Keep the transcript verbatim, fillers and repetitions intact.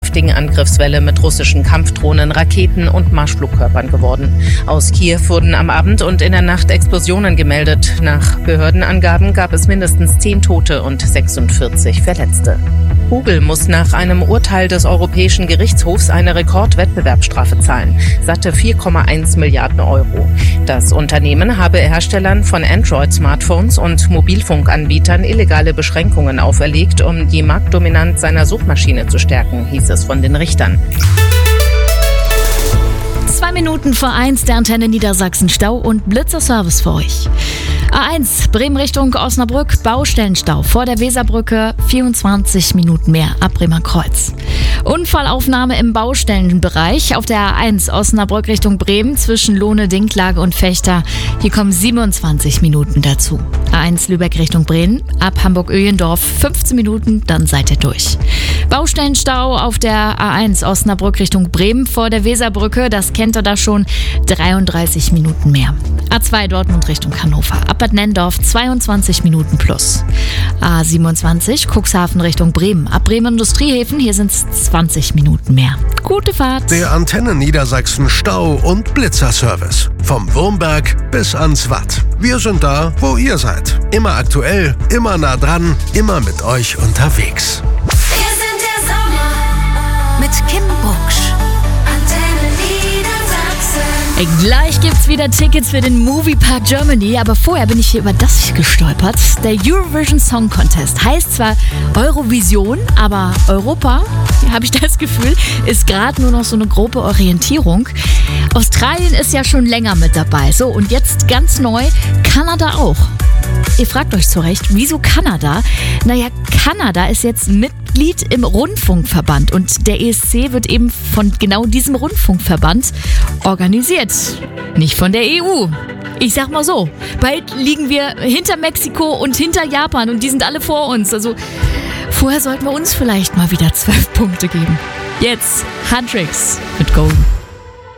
heftigen Angriffswelle mit russischen Kampfdrohnen, Raketen und Marschflugkörpern geworden. Aus Kiew wurden am Abend und in der Nacht Explosionen gemeldet. Nach Behördenangaben gab es mindestens zehn Tote und sechsundvierzig Verletzte. Google muss nach einem Urteil des Europäischen Gerichtshofs eine Rekordwettbewerbsstrafe zahlen. Satte vier Komma eins Milliarden Euro. Das Unternehmen habe Herstellern von Android-Smartphones und Mobilfunkanbietern illegale Beschränkungen auferlegt, um die Marktdominanz seiner Suchmaschine zu stärken, hieß es von den Richtern. Zwei Minuten vor eins, der Antenne Niedersachsen Stau und Blitzerservice für euch. A eins, Bremen Richtung Osnabrück, Baustellenstau vor der Weserbrücke, vierundzwanzig Minuten mehr ab Bremer Kreuz. Unfallaufnahme im Baustellenbereich auf der A eins Osnabrück Richtung Bremen zwischen Lohne, Dinklage und Fechter. Hier kommen siebenundzwanzig Minuten dazu. A eins Lübeck Richtung Bremen, ab Hamburg-Öhlendorf fünfzehn Minuten, dann seid ihr durch. Baustellenstau auf der A eins Osnabrück Richtung Bremen vor der Weserbrücke, das kennt ihr da schon, dreiunddreißig Minuten mehr. A zwei Dortmund Richtung Hannover, ab Bad Nennendorf zweiundzwanzig Minuten plus. A siebenundzwanzig Cuxhaven Richtung Bremen, ab Bremen Industriehäfen, hier sind es zwanzig Minuten mehr. Gute Fahrt! Der Antenne Niedersachsen Stau- und Blitzerservice. Vom Wurmberg bis ans Watt. Wir sind da, wo ihr seid. Immer aktuell, immer nah dran, immer mit euch unterwegs. Wir sind der Sommer Mit Kim Bucksch. Antenne Niedersachsen. Gleich gibt's wieder Tickets für den Moviepark Germany, aber vorher bin ich hier über das gestolpert. Der Eurovision Song Contest heißt zwar Eurovision, aber Europa, habe ich das Gefühl, ist gerade nur noch so eine grobe Orientierung. Australien ist ja schon länger mit dabei. So, und jetzt ganz neu, Kanada auch. Ihr fragt euch zu Recht, wieso Kanada? Naja, Kanada ist jetzt Mitglied im Rundfunkverband und der E S C wird eben von genau diesem Rundfunkverband organisiert. Nicht von der E U. Ich sag mal so, bald liegen wir hinter Mexiko und hinter Japan und die sind alle vor uns. Also vorher sollten wir uns vielleicht mal wieder zwölf Punkte geben. Jetzt Huntrix mit Golden.